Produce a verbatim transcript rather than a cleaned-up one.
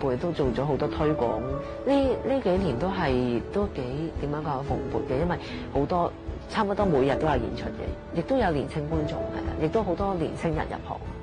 輩都做咗好多推廣。呢呢幾年都係都幾點樣講蓬勃嘅，因為好多差唔多每日都有演出嘅，亦都有年青觀眾係啊，亦都好多年青人入行。